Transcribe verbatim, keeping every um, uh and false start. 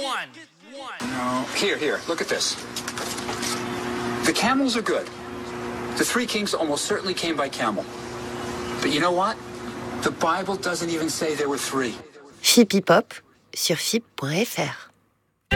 one. No. Here, here, look at this. The camels are good. The three kings almost certainly came by camel. But you know what? The Bible doesn't even say there were three. F I P Hip Hop sur F I P point F R.